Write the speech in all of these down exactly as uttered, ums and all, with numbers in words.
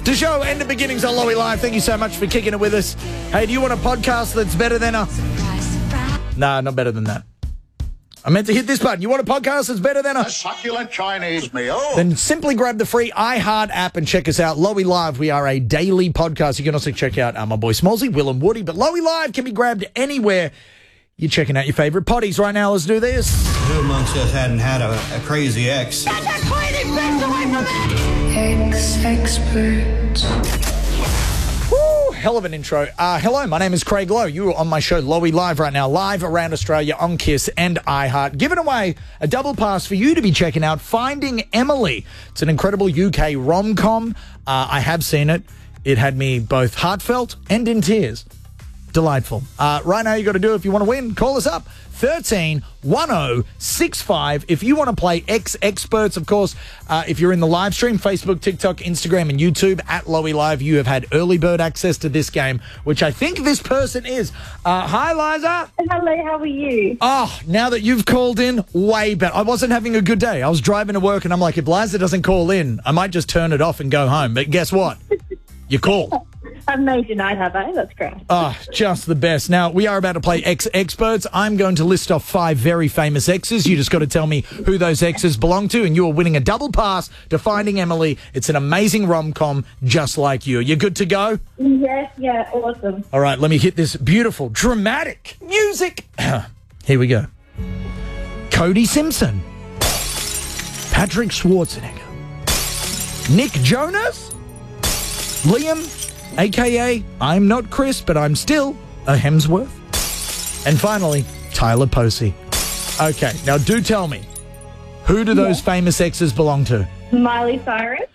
The show and the beginnings on Lowy Live. Thank you so much for kicking it with us. Hey, do you want a podcast that's better than a... Nah, not better than that. I meant to hit this button. You want a podcast that's better than a... A succulent Chinese meal? Then simply grab the free iHeart app and check us out. Lowy Live, we are a daily podcast. You can also check out uh, my boy Smallsy, Will and Woody. But Lowy Live can be grabbed anywhere you're checking out your favourite potties right now. Let's do this. Who amongst us hadn't had a, a crazy ex? Get that cleaning things away from me! Ex-experts. Woo, hell of an intro. Uh, hello, my name is Craig Lowe. You are on my show, Lowy Live, right now, live around Australia on Kiss and iHeart. Giving away a double pass for you to be checking out Finding Emily. It's an incredible U K rom-com. Uh, I have seen it. It had me both heartfelt and in tears. Delightful. Uh, right now, you got to do, if you want to win, call us up. thirteen one oh six five. If you want to play X-Experts, of course, uh, if you're in the live stream, Facebook, TikTok, Instagram, and YouTube, at Lowy Live, you have had early bird access to this game, which I think this person is. Uh, hi, Liza. Hello, how are you? Oh, now that you've called in, way better. I wasn't having a good day. I was driving to work, and I'm like, if Liza doesn't call in, I might just turn it off and go home. But guess what? You called. I've made your night, have I? That's great. Oh, just the best. Now, we are about to play X-Experts. I'm going to list off five very famous exes. You just got to tell me who those exes belong to, and you are winning a double pass to Finding Emily. It's an amazing rom-com just like you. You good to go? Yes, yeah, awesome. All right, let me hit this beautiful, dramatic music. Here we go. Cody Simpson. Patrick Schwarzenegger. Nick Jonas. Liam, a k a. I'm not Chris, but I'm still a Hemsworth. And finally, Tyler Posey. Okay, now do tell me, who do those yeah. famous exes belong to? Miley Cyrus.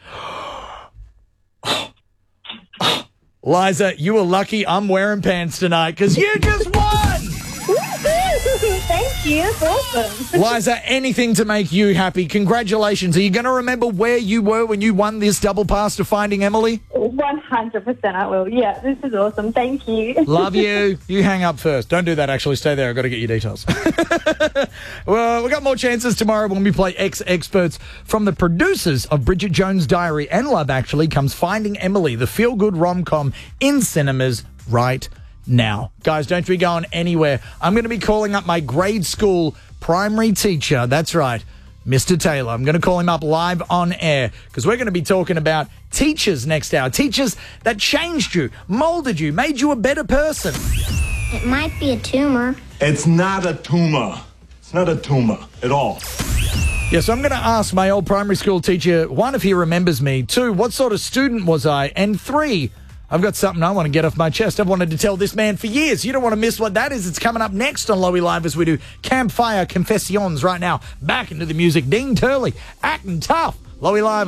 Liza, you were lucky I'm wearing pants tonight because you just won! Thank you, that's awesome. Liza, anything to make you happy. Congratulations. Are you going to remember where you were when you won this double pass to Finding Emily? one hundred percent I will. Yeah, this is awesome. Thank you. Love you. You hang up first. Don't do that, actually. Stay there. I've got to get your details. Well, we've got more chances tomorrow when we play X-Experts. From the producers of Bridget Jones' Diary and Love Actually comes Finding Emily, the feel-good rom-com in cinemas right now. Guys, don't be going anywhere. I'm going to be calling up my grade school primary teacher. That's right, Mister Taylor. I'm going to call him up live on air because we're going to be talking about teachers next hour. Teachers that changed you, molded you, made you a better person. It might be a tumor. It's not a tumor. It's not a tumor at all. Yeah, so I'm going to ask my old primary school teacher, one, if he remembers me, two, what sort of student was I, and three, I've got something I want to get off my chest. I've wanted to tell this man for years. You don't want to miss what that is. It's coming up next on Lowy Live as we do Campfire Confessions right now. Back into the music. Dean Turley, acting tough. Lowy Live.